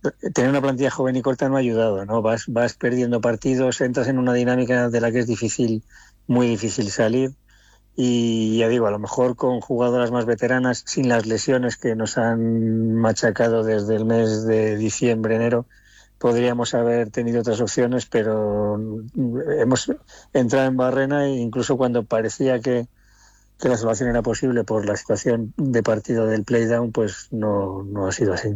tener una plantilla joven y corta no ha ayudado, ¿no? Vas perdiendo partidos, entras en una dinámica de la que es difícil, muy difícil salir. Y ya digo, a lo mejor con jugadoras más veteranas, sin las lesiones que nos han machacado desde el mes de diciembre, enero, podríamos haber tenido otras opciones, pero hemos entrado en barrena e incluso cuando parecía que la salvación era posible por la situación de partido del playdown, pues no ha sido así.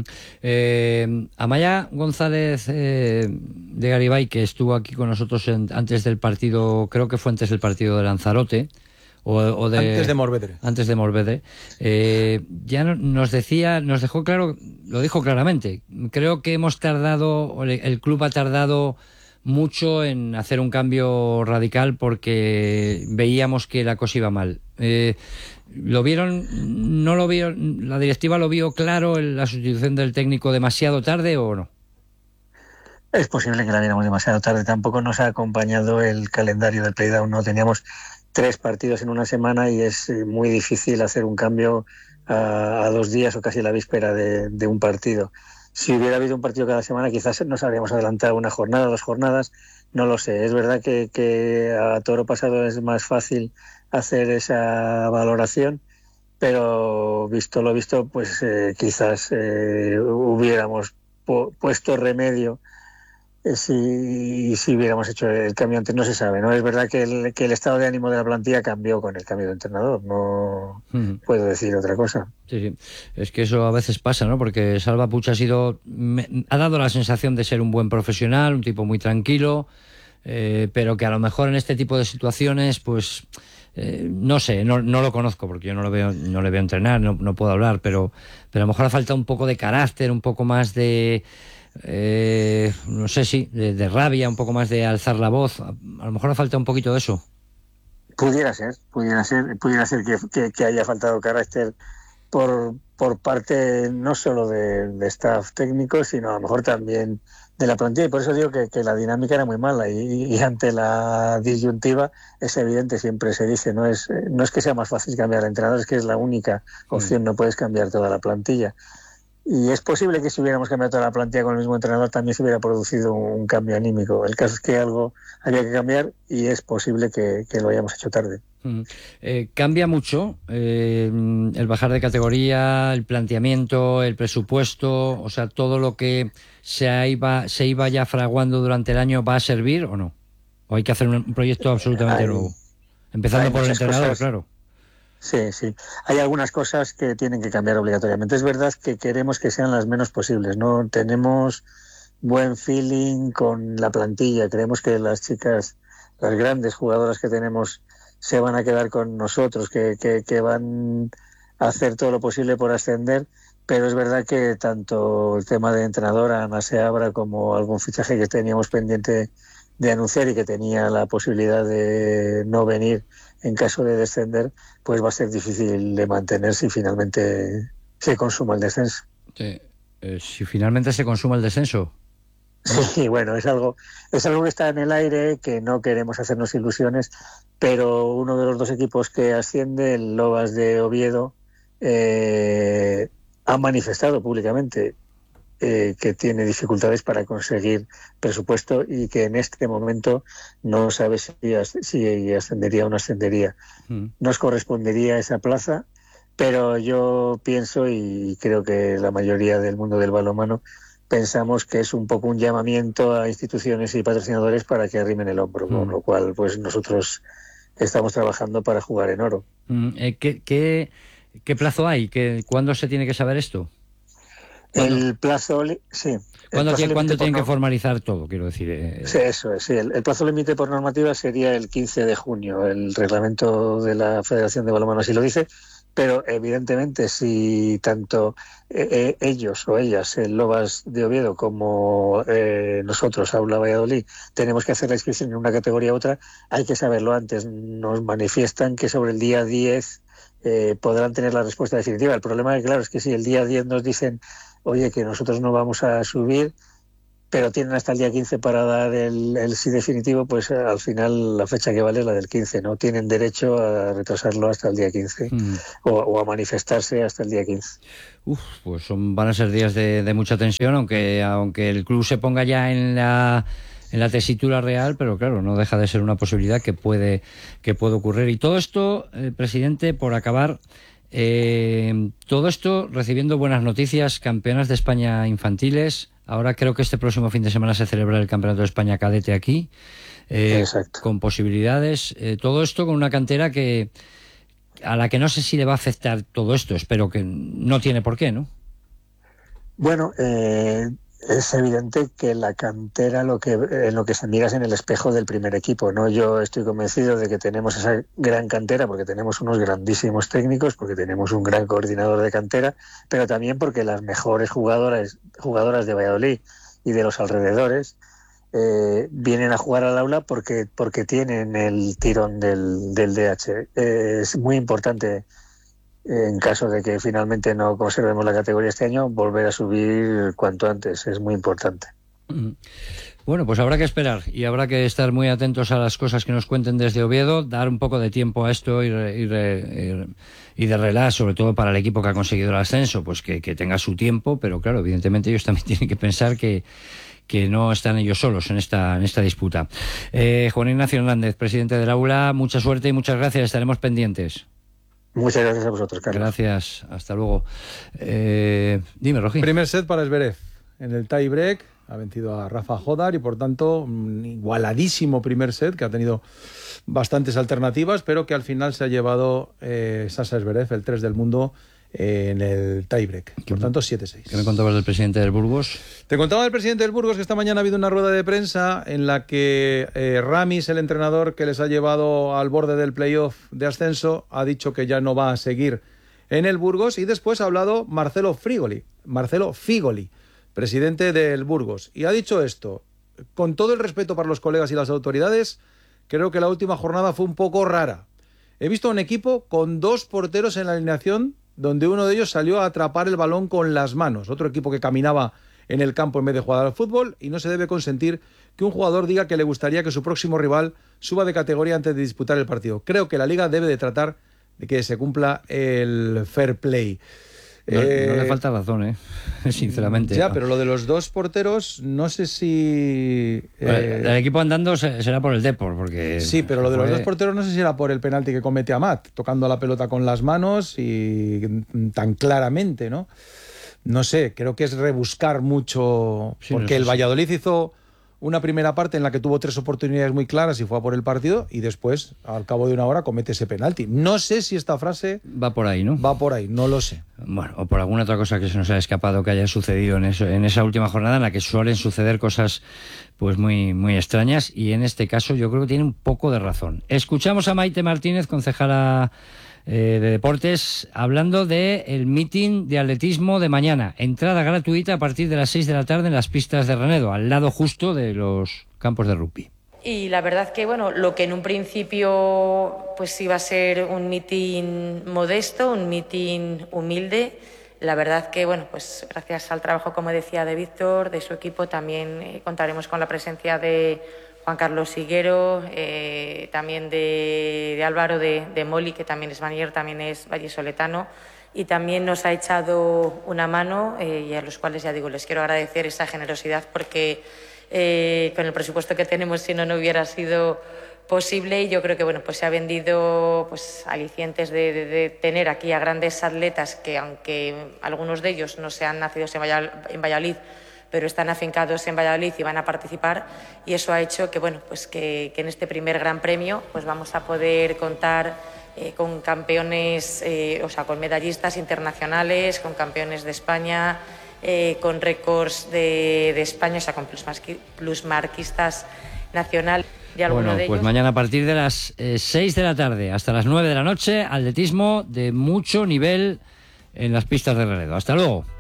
Amaya González de Garibay, que estuvo aquí con nosotros antes del partido, creo que fue antes del partido de Lanzarote, antes de Morvedre. Antes de Morvedre, ya nos dejó claro, lo dijo claramente. Creo que el club ha tardado mucho en hacer un cambio radical porque veíamos que la cosa iba mal. ¿Lo vieron? ¿No lo vieron? ¿La directiva lo vio claro, la sustitución del técnico demasiado tarde o no? Es posible que la viéramos demasiado tarde. Tampoco nos ha acompañado el calendario del playdown. No teníamos 3 partidos en una semana y es muy difícil hacer un cambio a 2 días o casi a la víspera de un partido. Si hubiera habido un partido cada semana, quizás nos habríamos adelantado una jornada, 2 jornadas, no lo sé. Es verdad que a toro pasado es más fácil hacer esa valoración, pero visto lo visto, pues quizás hubiéramos puesto remedio si hubiéramos hecho el cambio antes. No se sabe, ¿no? Es verdad que el estado de ánimo de la plantilla cambió con el cambio de entrenador, no puedo decir otra cosa. Sí. Es que eso a veces pasa, ¿no? Porque Salva Puig ha dado la sensación de ser un buen profesional, un tipo muy tranquilo, pero que a lo mejor en este tipo de situaciones, pues no sé, no lo conozco porque yo no le veo entrenar, no puedo hablar, pero a lo mejor ha faltado un poco de carácter, un poco más de no sé si de rabia, un poco más de alzar la voz. A lo mejor ha faltado un poquito de eso. Pudiera ser que haya faltado carácter por parte no solo de staff técnico, sino a lo mejor también de la plantilla, y por eso digo que la dinámica era muy mala y ante la disyuntiva es evidente, siempre se dice, no es que sea más fácil cambiar al entrenador, es que es la única opción, no puedes cambiar toda la plantilla. Y es posible que si hubiéramos cambiado toda la plantilla con el mismo entrenador también se hubiera producido un cambio anímico. El caso es que algo había que cambiar y es posible que lo hayamos hecho tarde. Cambia mucho el bajar de categoría, el planteamiento, el presupuesto, o sea, todo lo que se iba ya fraguando durante el año, ¿va a servir o no? ¿O hay que hacer un proyecto absolutamente nuevo? Empezando por el entrenador, claro. Sí. Hay algunas cosas que tienen que cambiar obligatoriamente. Es verdad que queremos que sean las menos posibles. No tenemos buen feeling con la plantilla. Creemos que las chicas, las grandes jugadoras que tenemos, se van a quedar con nosotros, que van a hacer todo lo posible por ascender. Pero es verdad que tanto el tema de entrenadora, Ana Seabra, como algún fichaje que teníamos pendiente de anunciar y que tenía la posibilidad de no venir en caso de descender, pues va a ser difícil de mantener si finalmente se consuma el descenso. Si finalmente se consuma el descenso. Sí, bueno, es algo que está en el aire, que no queremos hacernos ilusiones, pero uno de los 2 equipos que asciende, el Lobas de Oviedo, ha manifestado públicamente que tiene dificultades para conseguir presupuesto y que en este momento no sabe si ascendería o no ascendería. Nos correspondería esa plaza, pero yo pienso, y creo que la mayoría del mundo del balonmano pensamos que es un poco un llamamiento a instituciones y patrocinadores para que arrimen el hombro, con lo cual pues nosotros estamos trabajando para jugar en oro. ¿Qué plazo hay? ¿Cuándo se tiene que saber esto? El plazo, sí. ¿Cuándo tienen que formalizar todo? Quiero decir. Sí, eso es. Sí. El plazo límite por normativa sería el 15 de junio. El reglamento de la Federación de Balonmano así lo dice. Pero evidentemente si tanto ellos o ellas, el Lobas de Oviedo, como nosotros, Aula Valladolid, tenemos que hacer la inscripción en una categoría u otra, hay que saberlo antes. Nos manifiestan que sobre el día 10 podrán tener la respuesta definitiva. El problema, claro, es que si el día 10 nos dicen, oye, que nosotros no vamos a subir, pero tienen hasta el día 15 para dar el sí definitivo, pues al final la fecha que vale es la del 15, ¿no? Tienen derecho a retrasarlo hasta el día 15 o a manifestarse hasta el día 15. Pues van a ser días de mucha tensión, aunque el club se ponga ya en la tesitura real, pero claro, no deja de ser una posibilidad que puede ocurrir. Y todo esto, presidente, por acabar, todo esto recibiendo buenas noticias, campeonas de España infantiles. Ahora creo que este próximo fin de semana se celebra el Campeonato de España cadete aquí, con posibilidades. Todo esto con una cantera a la que no sé si le va a afectar todo esto. Espero que no tiene por qué, ¿no? Bueno, es evidente que la cantera en lo que se mira es en el espejo del primer equipo, ¿no? Yo estoy convencido de que tenemos esa gran cantera porque tenemos unos grandísimos técnicos, porque tenemos un gran coordinador de cantera, pero también porque las mejores jugadoras de Valladolid y de los alrededores vienen a jugar al aula porque tienen el tirón del DH. Es muy importante, en caso de que finalmente no conservemos la categoría este año, volver a subir cuanto antes. Es muy importante. Bueno, pues habrá que esperar y habrá que estar muy atentos a las cosas que nos cuenten desde Oviedo, dar un poco de tiempo a esto y de relax, sobre todo para el equipo que ha conseguido el ascenso, pues que tenga su tiempo, pero claro, evidentemente ellos también tienen que pensar que no están ellos solos en esta disputa. Juan Ignacio Hernández, presidente del aula, mucha suerte y muchas gracias, estaremos pendientes. Muchas gracias a vosotros, Carlos. Gracias, hasta luego. Dime, Rogi. Primer set para Zverev. En el tie break ha vencido a Rafa Jodar y por tanto un igualadísimo primer set que ha tenido bastantes alternativas, pero que al final se ha llevado Sasha Zverev, el 3 del mundo, en el tiebreak. Por tanto, 7-6. ¿Qué me contabas del presidente del Burgos? Te contaba del presidente del Burgos que esta mañana ha habido una rueda de prensa en la que Ramis, el entrenador que les ha llevado al borde del playoff de ascenso, ha dicho que ya no va a seguir en el Burgos, y después ha hablado Marcelo Figoli, presidente del Burgos, y ha dicho esto: con todo el respeto para los colegas y las autoridades, creo que la última jornada fue un poco rara. He visto a un equipo con 2 porteros en la alineación, donde uno de ellos salió a atrapar el balón con las manos. Otro equipo que caminaba en el campo en vez de jugar al fútbol, y no se debe consentir que un jugador diga que le gustaría que su próximo rival suba de categoría antes de disputar el partido. Creo que la Liga debe de tratar de que se cumpla el fair play. No le falta razón, sinceramente. Ya, pero lo de los 2 porteros, no sé si... El equipo andando será por el Depor, porque... Sí, pero lo de los 2 porteros no sé si era por el penalti que comete Amat, tocando la pelota con las manos y tan claramente, ¿no? No sé, creo que es rebuscar mucho, sí, porque no sé, el Valladolid hizo una primera parte en la que tuvo 3 oportunidades muy claras y fue a por el partido, y después, al cabo de una hora, comete ese penalti. No sé si esta frase... Va por ahí, ¿no? Va por ahí, no lo sé. Bueno, o por alguna otra cosa que se nos haya escapado que haya sucedido en esa última jornada, en la que suelen suceder cosas pues muy, muy extrañas, y en este caso yo creo que tiene un poco de razón. Escuchamos a Maite Martínez, concejala de Deportes, hablando del meeting de atletismo de mañana. Entrada gratuita a partir de las 6 de la tarde en las pistas de Renedo, al lado justo de los campos de rugby. Y la verdad que, bueno, lo que en un principio pues iba a ser un meeting modesto, un meeting humilde, la verdad que, bueno, pues gracias al trabajo, como decía, de Víctor, de su equipo, también contaremos con la presencia de Juan Carlos Higuero, también de Álvaro de Moli, que también es manager, también es vallisoletano, y también nos ha echado una mano, y a los cuales, ya digo, les quiero agradecer esa generosidad, porque con el presupuesto que tenemos, si no, no hubiera sido posible. Y yo creo que, bueno, pues se ha vendido pues alicientes de tener aquí a grandes atletas que, aunque algunos de ellos no sean nacidos en Valladolid, pero están afincados en Valladolid y van a participar, y eso ha hecho que, bueno, pues que en este primer Gran Premio pues vamos a poder contar con campeones, o sea, con medallistas internacionales, con campeones de España, con récords de España, o sea, con plusmarquistas nacionales. Bueno, pues mañana a partir de las 6 de la tarde hasta las 9 de la noche, atletismo de mucho nivel en las pistas de Renedo. Hasta luego.